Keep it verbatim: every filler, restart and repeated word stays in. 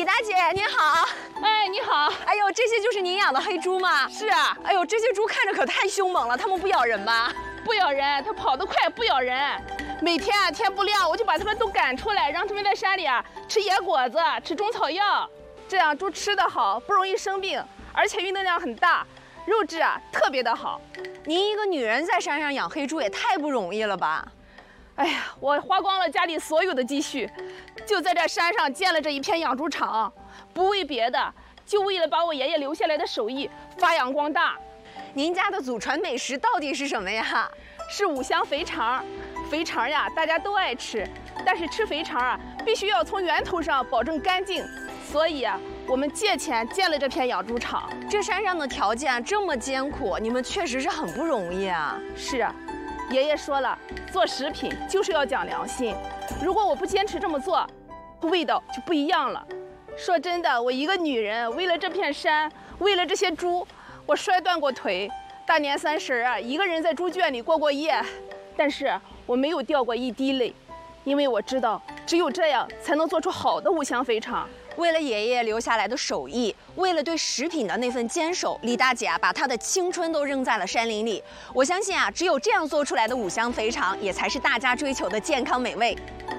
大姐您好。 哎，你好。 哎呦，这些就是您养的黑猪吗？ 是啊。 哎呦，这些猪看着可太凶猛了，它们不咬人吧？ 不咬人，它跑得快，不咬人。每天啊，天不亮我就把它们都赶出来，让它们在山里啊吃野果子，吃中草药，这样猪吃得好，不容易生病，而且运动量很大，肉质啊特别的好。 您一个女人在山上养黑猪也太不容易了吧？ 哎呀，我花光了家里所有的积蓄，就在这山上建了这一片养猪场，不为别的，就为了把我爷爷留下来的手艺发扬光大。 您家的祖传美食到底是什么呀？ 是五香肥肠。肥肠呀，大家都爱吃，但是吃肥肠啊，必须要从源头上保证干净。所以啊，我们借钱建了这片养猪场。 这山上的条件这么艰苦，你们确实是很不容易啊。 是啊，爷爷说了，做食品就是要讲良心。如果我不坚持这么做，味道就不一样了。说真的，我一个女人，为了这片山，为了这些猪，我摔断过腿。大年三十啊，一个人在猪圈里过过夜，但是我没有掉过一滴泪，因为我知道，只有这样才能做出好的五香肥肠。 为了爷爷留下来的手艺，为了对食品的那份坚守，李大姐啊，把她的青春都扔在了山林里。我相信啊，只有这样做出来的五香肥肠，也才是大家追求的健康美味。